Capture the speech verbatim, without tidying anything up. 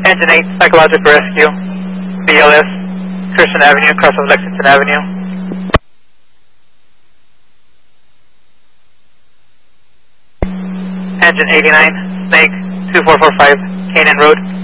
Engine eight, Psychological Rescue, B L S, Christian Avenue, cross of Lexington Avenue. Engine eighty-nine, Snake, two four four five, Canaan Road.